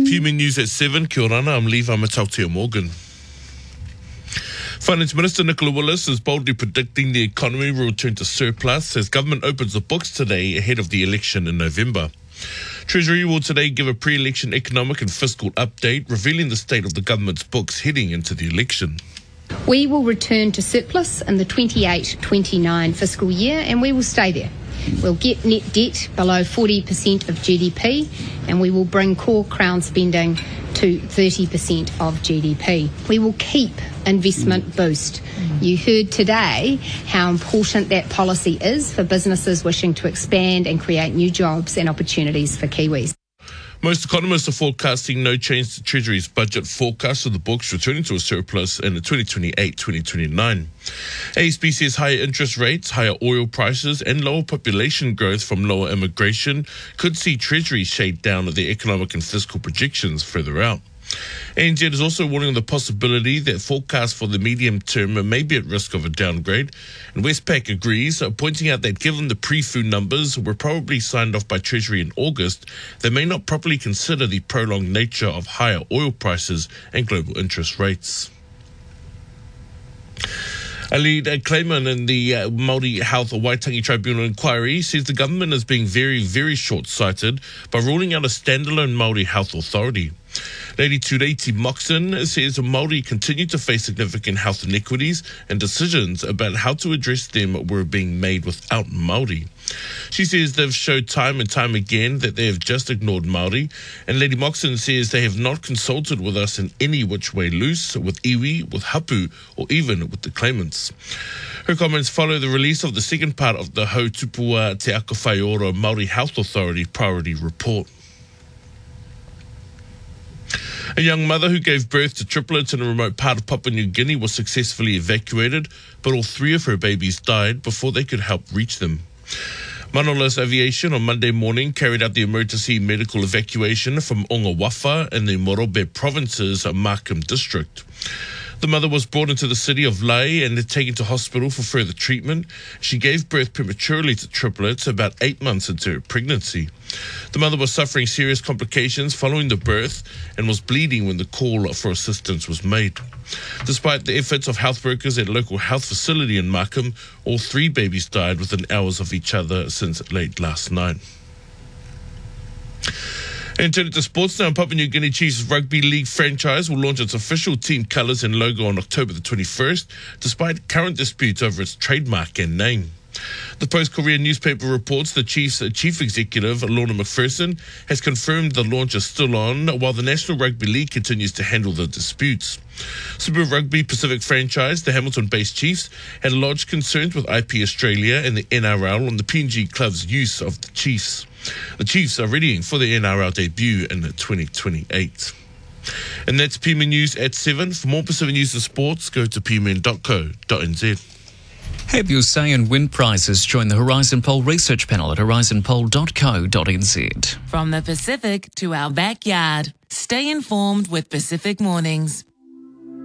PMN News at 7. Kia ora, I'm Levi Matautia Morgan. Finance Minister Nicola Willis is boldly predicting the economy will return to surplus as government opens the books today ahead of the election in November. Treasury will today give a pre-election economic and fiscal update, revealing the state of the government's books heading into the election. We will return to surplus in the 28-29 fiscal year, and we will stay there. We'll get net debt below 40% of GDP, and we will bring core Crown spending to 30% of GDP. We will keep investment boost. You heard today how important that policy is for businesses wishing to expand and create new jobs and opportunities for Kiwis. Most economists are forecasting no change to Treasury's budget forecast of the books returning to a surplus in 2028-2029. ASB says higher interest rates, higher oil prices and lower population growth from lower immigration could see Treasury shade down their economic and fiscal projections further out. ANZ is also warning of the possibility that forecasts for the medium term may be at risk of a downgrade, and Westpac agrees, pointing out that given the pre-fu numbers were probably signed off by Treasury in August, they may not properly consider the prolonged nature of higher oil prices and global interest rates. A lead claimant in the Māori Health Waitangi Tribunal inquiry says the government is being very, very short-sighted by ruling out a standalone Māori health authority. Lady Tureiti Moxon says Māori continue to face significant health inequities and decisions about how to address them were being made without Māori. She says they've showed time and time again that they have just ignored Māori, and Lady Moxon says they have not consulted with us in any which way loose, with iwi, with hapu, or even with the claimants. Her comments follow the release of the second part of the Hau Tupua Te Ako Whaiora Māori Health Authority Priority Report. A young mother who gave birth to triplets in a remote part of Papua New Guinea was successfully evacuated, but all three of her babies died before they could help reach them. Manolas Aviation on Monday morning carried out the emergency medical evacuation from Ongawafa in the Morobe province's Markham district. The mother was brought into the city of Lae and taken to hospital for further treatment. She gave birth prematurely to triplets about 8 months into her pregnancy. The mother was suffering serious complications following the birth and was bleeding when the call for assistance was made. Despite the efforts of health workers at a local health facility in Markham, all three babies died within hours of each other since late last night. And turning to sports now, Papua New Guinea Chiefs Rugby League franchise will launch its official team colours and logo on October the 21st, despite current disputes over its trademark and name. The Post-Korean newspaper reports the Chiefs' chief executive, Lorna McPherson, has confirmed the launch is still on, while the National Rugby League continues to handle the disputes. Super Rugby Pacific franchise, the Hamilton-based Chiefs, had lodged concerns with IP Australia and the NRL on the PNG club's use of the Chiefs. The Chiefs are readying for the NRL debut in 2028. And that's PMN News at 7. For more Pacific News and sports, go to pmn.co.nz. Have your say in wind prices. Join the Horizon Poll research panel at horizonpoll.co.nz. From the Pacific to our backyard, stay informed with Pacific Mornings.